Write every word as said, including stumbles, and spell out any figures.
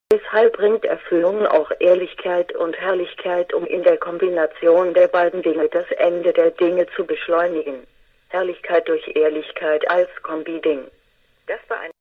Deshalb bringt Erfüllung auch Ehrlichkeit und Herrlichkeit, um in der Kombination der beiden Dinge das Ende der Dinge zu beschleunigen. Herrlichkeit durch Ehrlichkeit als Kombi-Ding. Das war ein